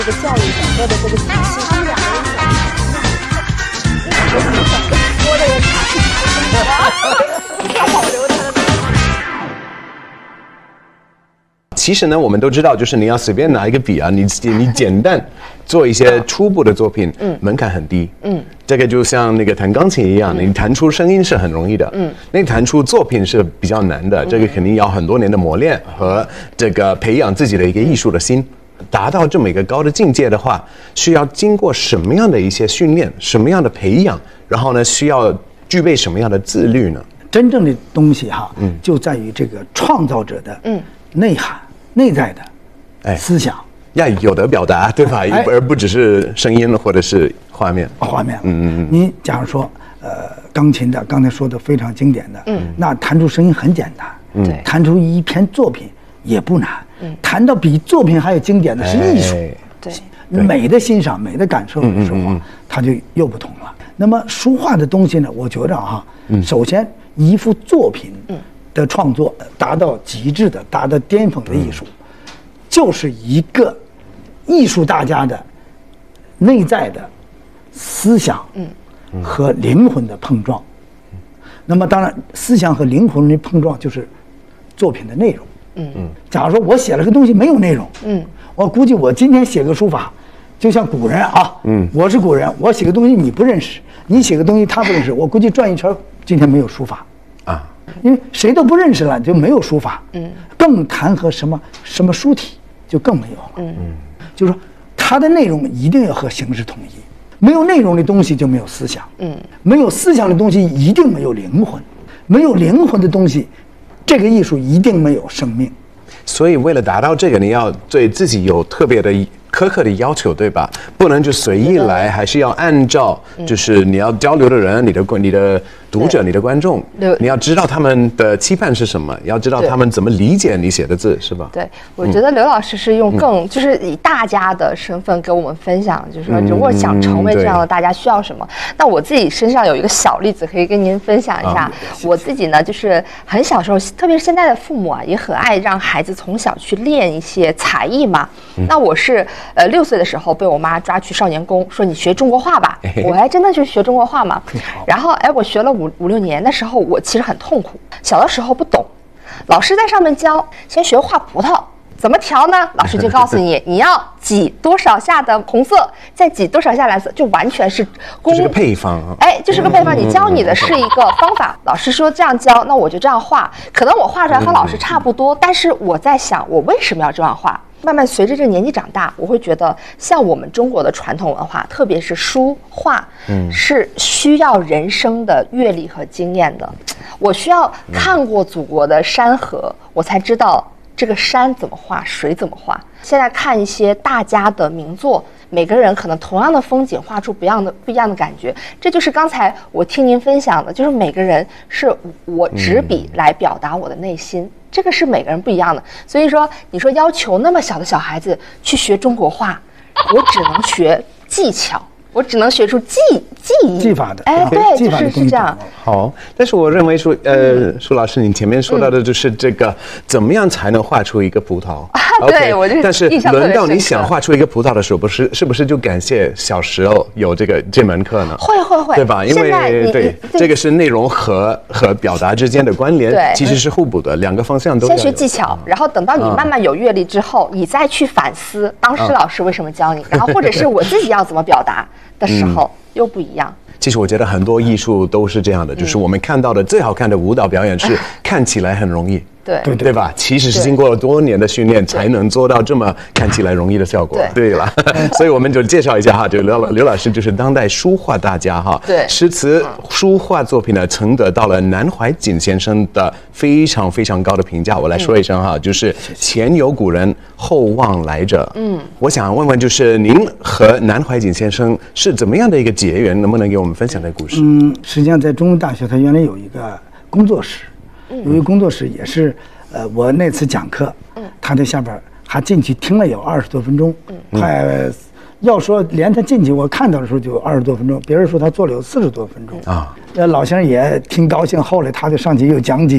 这个教育整个的这个体系，他们两个人说的人要保留他的。 其实呢，我们都知道，就是你要随便拿一个笔啊，你简单做一些初步的作品，门槛很低，这个就像那个弹钢琴一样，你弹出声音是很容易的，那弹出作品是比较难的，这个肯定要很多年的磨练和这个培养自己的一个艺术的心。达到这么一个高的境界的话，需要经过什么样的一些训练，什么样的培养，然后呢，需要具备什么样的自律呢？ 真正的东西哈，就在于这个创造者的内涵、内在的思想， 要有的表达，对吧？而不只是声音或者是画面。 画面，你假如说，钢琴的，刚才说的非常经典的，那弹出声音很简单，弹出一篇作品也不难。谈到比作品还有经典的是艺术， 对美的欣赏、美的感受的时候，它就又不同了。那么书画的东西呢，我觉着哈，首先一幅作品的创作达到极致的、达到巅峰的艺术，就是一个艺术大家的内在的思想和灵魂的碰撞。那么当然，思想和灵魂的碰撞就是作品的内容。假如说我写了个东西没有内容，我估计我今天写个书法，就像古人啊，我是古人，我写个东西你不认识，你写个东西他不认识，我估计转一圈今天没有书法啊，因为谁都不认识了就没有书法，更谈和什么书体就更没有了，就是说它的内容一定要和形式统一，没有内容的东西就没有思想，没有思想的东西一定没有灵魂，没有灵魂的东西。这个艺术一定没有生命， 所以为了达到这个，你要对自己有特别的苛刻的要求，对吧？不能就随意来，还是要按照就是你要交流的人、你的读者、你的观众，你要知道他们的期盼是什么，要知道他们怎么理解你写的字，是吧？ 对，我觉得刘老师是用就是以大家的身份给我们分享，就是说如果想成为这样的大家需要什么。那我自己身上有一个小例子可以跟您分享一下。我自己呢，就是很小时候，特别是现在的父母啊，也很爱让孩子从小去练一些才艺嘛。那我是6岁的时候被我妈抓去少年宫，说你学中国画吧。我还真的去学中国画嘛。然后我学了5、6年的时候，我其实很痛苦。小的时候不懂，老师在上面教，先学画葡萄，怎么调呢？老师就告诉你，你要挤多少下的红色，再挤多少下蓝色，就完全是就是个配方。 就是个配方。你教你的是一个方法，老师说这样教，那我就这样画。可能我画出来和老师差不多，但是我在想，我为什么要这样画？慢慢随着这个年纪长大，我会觉得像我们中国的传统文化，特别是书画，是需要人生的阅历和经验的。我需要看过祖国的山河，我才知道这个山怎么画，水怎么画。现在看一些大家的名作，每个人可能同样的风景画出不一样的感觉。这就是刚才我听您分享的，就是每个人是我执笔来表达我的内心。这个是每个人不一样的，所以说你说要求那么小的小孩子去学中国画，我只能学技巧，我只能学出技法的，对，就是这样。 好，但是我认为说，舒老师，你前面说到的就是这个，怎么样才能画出一个葡萄？ 对，我就但是轮到你想画出一个葡萄的时候，是不是就感谢小时候有这门课呢？ 会， 对吧？因为这个是内容和表达之间的关联，其实是互补的，两个方向都要有。 先学技巧，然后等到你慢慢有阅历之后，你再去反思当时老师为什么教你，然后或者是我自己要怎么表达的时候又不一样。 其实我觉得很多艺术都是这样的，就是我们看到的最好看的舞蹈表演是看起来很容易，对吧？其实是经过了多年的训练才能做到这么看起来容易的效果。对了，所以我们就介绍一下哈，就刘老师就是当代书画大家哈，诗词书画作品呢曾得到了南怀瑾先生的非常非常高的评价。我来说一声哈，就是前有古人，后望来者。我想问问，就是您和南怀瑾先生是怎么样的一个结缘？能不能给我们分享这个故事？ 实际上在中国大学，他原来有一个工作室。有一个工作室也是，我那次讲课，他在下边还进去听了有20多分钟，快要说连他进去我看到的时候就有20多分钟，别人说他做了有40多分钟啊。老先生也挺高兴，后来他就上去又讲几